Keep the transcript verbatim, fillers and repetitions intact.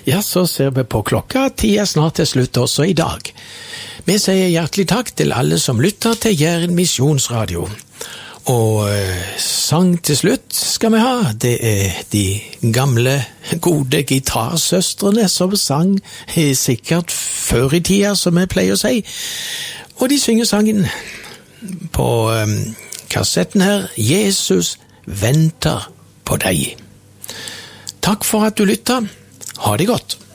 Ja, så ser vi på klokka. Tida er snart til slutt også i dag. Vi sier hjertelig takk til alle som lytter til Jæren Misjonsradio. Og eh, sang til slutt skal vi ha. Det er de gamle, gode gitarsøstrene som sang eh, sikkert før i tida, som jeg pleier å si. Og de synger sangen på eh, kassetten her, Jesus venter på deg. Takk for at du lytter. Ha det godt.